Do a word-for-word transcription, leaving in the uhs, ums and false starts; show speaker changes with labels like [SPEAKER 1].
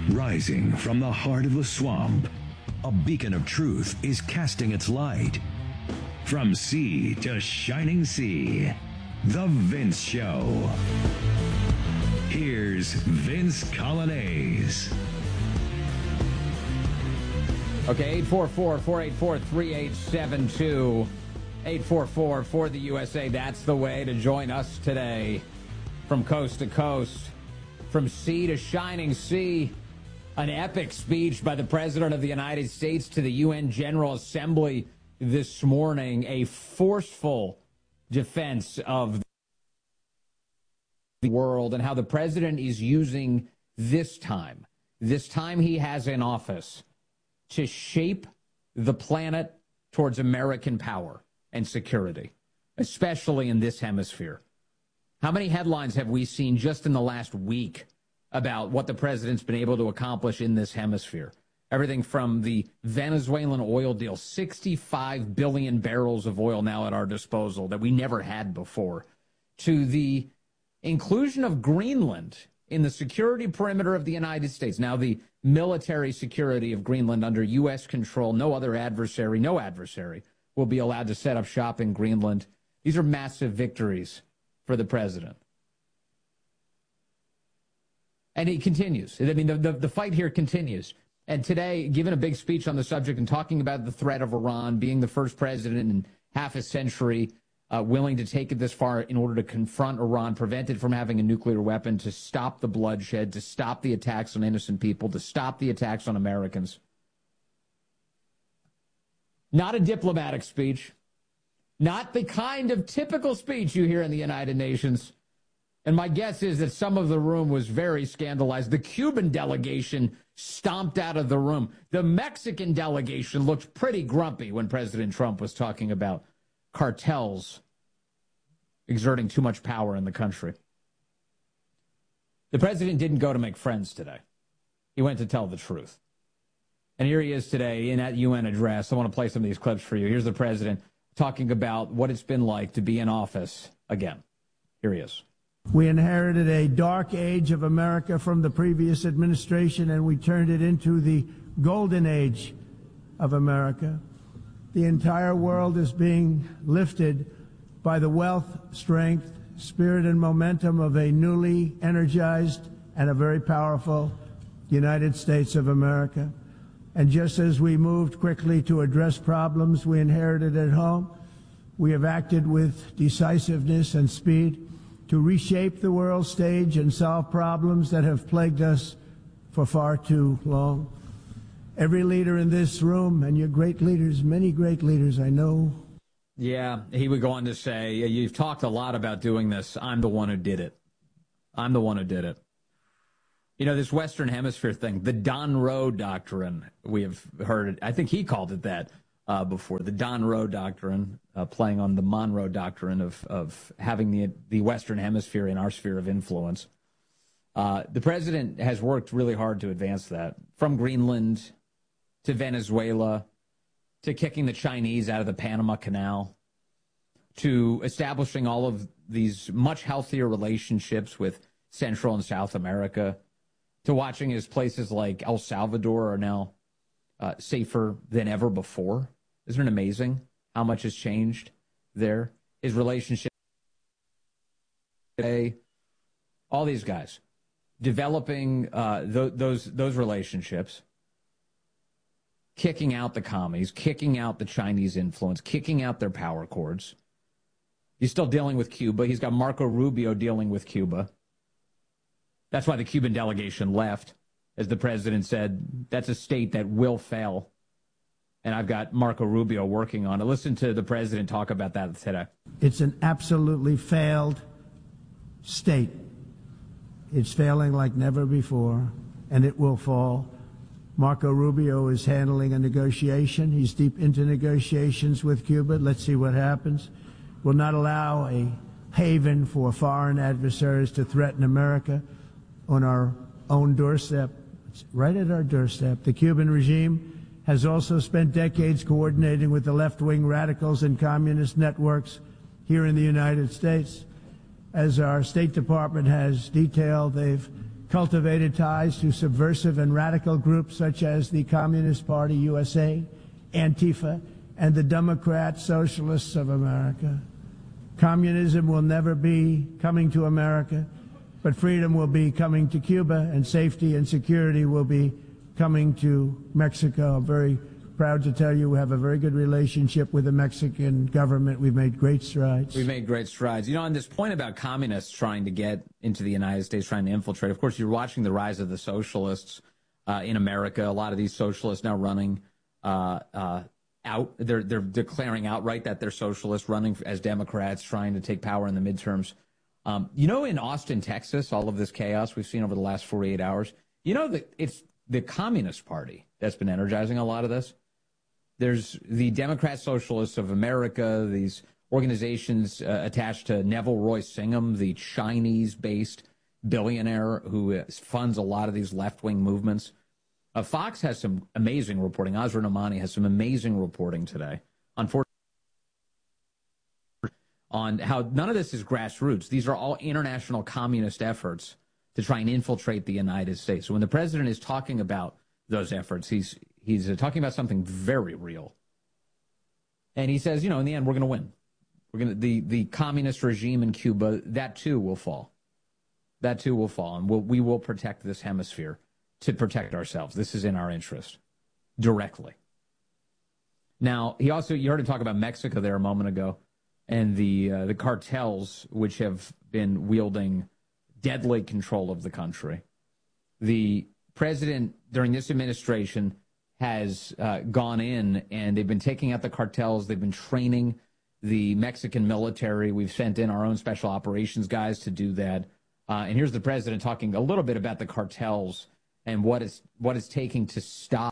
[SPEAKER 1] Rising from the heart of the swamp, a beacon of truth is casting its light. From sea to shining sea, The Vince Show. Here's Vince Coglianese.
[SPEAKER 2] Okay, eight four four, four eight four, three eight seven two. eight four four for the U S A. That's the way to join us today. From coast to coast, from sea to shining sea. An epic speech by the President of the United States to the U N General Assembly this morning. A forceful defense of the world and how the President is using this time, this time he has in office, to shape the planet towards American power and security, especially in this hemisphere. How many headlines have we seen just in the last week about what the president's been able to accomplish in this hemisphere? Everything from the Venezuelan oil deal, sixty-five billion barrels of oil now at our disposal that we never had before, to the inclusion of Greenland in the security perimeter of the United States. Now the military security of Greenland under U S control, no other adversary, no adversary will be allowed to set up shop in Greenland. These are massive victories for the president. And he continues. I mean, the, the, the fight here continues. And today, giving a big speech on the subject and talking about the threat of Iran, being the first president in half a century uh, willing to take it this far in order to confront Iran, prevent it from having a nuclear weapon, to stop the bloodshed, to stop the attacks on innocent people, to stop the attacks on Americans. Not a diplomatic speech. Not the kind of typical speech you hear in the United Nations. And my guess is that some of the room was very scandalized. The Cuban delegation stomped out of the room. The Mexican delegation looked pretty grumpy when President Trump was talking about cartels exerting too much power in the country. The president didn't go to make friends today. He went to tell the truth. And here he is today in that U N address. I want to play some of these clips for you. Here's the president talking about what it's been like to be in office again. Here he is.
[SPEAKER 3] We inherited a dark age of America from the previous administration, and we turned it into the golden age of America. The entire world is being lifted by the wealth, strength, spirit, and momentum of a newly energized and a very powerful United States of America. And just as we moved quickly to address problems we inherited at home, we have acted with decisiveness and speed to reshape the world stage and solve problems that have plagued us for far too long. Every leader in this room, and your great leaders, many great leaders I know.
[SPEAKER 2] Yeah, he would go on to say, you've talked a lot about doing this. I'm the one who did it. I'm the one who did it. You know, this Western Hemisphere thing, the Don Roe Doctrine, we have heard it. I think he called it that uh, before, the Don Roe Doctrine, uh, playing on the Monroe Doctrine of, of having the, the Western Hemisphere in our sphere of influence. Uh, the president has worked really hard to advance that, from Greenland to Venezuela to kicking the Chinese out of the Panama Canal to establishing all of these much healthier relationships with Central and South America, to watching as places like El Salvador are now uh, safer than ever before. Isn't it amazing how much has changed there? His relationship today, all these guys developing uh, th- those those relationships, kicking out the commies, kicking out the Chinese influence, kicking out their power cords. He's still dealing with Cuba. He's got Marco Rubio dealing with Cuba. That's why the Cuban delegation left. As the president said, that's a state that will fail. And I've got Marco Rubio working on it. Listen to the president talk about that today.
[SPEAKER 3] It's an absolutely failed state. It's failing like never before, and it will fall. Marco Rubio is handling a negotiation. He's deep into negotiations with Cuba. Let's see what happens. We'll not allow a haven for foreign adversaries to threaten America on our own doorstep. It's right at our doorstep. The Cuban regime has also spent decades coordinating with the left-wing radicals and communist networks here in the United States. As our State Department has detailed, they've cultivated ties to subversive and radical groups such as the Communist Party U S A, Antifa, and the Democrat Socialists of America. Communism will never be coming to America, but freedom will be coming to Cuba, and safety and security will be coming to Mexico. I'm very proud to tell you we have a very good relationship with the Mexican government. We've made great strides.
[SPEAKER 2] We've made great strides. You know, on this point about communists trying to get into the United States, trying to infiltrate, of course, you're watching the rise of the socialists uh, in America. A lot of these socialists now running uh, uh, out. They're, they're declaring outright that they're socialists, running as Democrats, trying to take power in the midterms. Um, you know, in Austin, Texas, all of this chaos we've seen over the last forty-eight hours, you know that it's the Communist Party that's been energizing a lot of this. There's the Democrat Socialists of America, these organizations uh, attached to Neville Roy Singham, the Chinese-based billionaire who uh, funds a lot of these left-wing movements. Uh, Fox has some amazing reporting. Azra Nomani has some amazing reporting today. Unfortunately, on how none of this is grassroots. These are all international communist efforts to try and infiltrate the United States. So when the president is talking about those efforts, he's he's uh, talking about something very real. And he says, you know, in the end, we're going to win. We're going to the the communist regime in Cuba, that too will fall. That too will fall, and we'll, we will protect this hemisphere to protect ourselves. This is in our interest, directly. Now, he also you heard him talk about Mexico there a moment ago. And the uh, the cartels, which have been wielding deadly control of the country. The president, during this administration, has uh, gone in, and they've been taking out the cartels. They've been training the Mexican military. We've sent in our own special operations guys to do that. Uh, and here's the president talking a little bit about the cartels and what it's, what it's taking to stop